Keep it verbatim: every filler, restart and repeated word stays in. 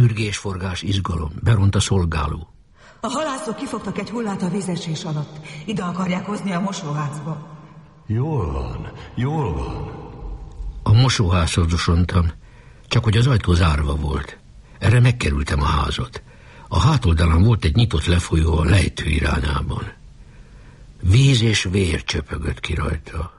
Pürgésforgás, izgalom, beront a szolgáló. A halászok kifogtak egy hullát a vízesés alatt. Ide akarják hozni a mosóházba. Jól van, jól van. A mosóházhoz osontam, csak hogy az ajtó zárva volt. Erre megkerültem a házat. A hátoldalán volt egy nyitott lefolyó a lejtő irányában. Víz és vér csöpögött ki rajta.